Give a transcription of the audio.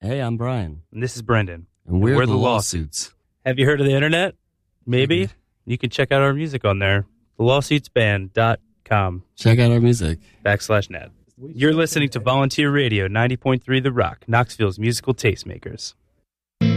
Hey, I'm Brian. And this is Brendan. And we're the Lawsuits. Have you heard of the internet? Maybe. You can check out our music on there. TheLawsuitsBand.com. Check out our music. /NAD. You're listening to Volunteer Radio 90.3 The Rock, Knoxville's musical tastemakers.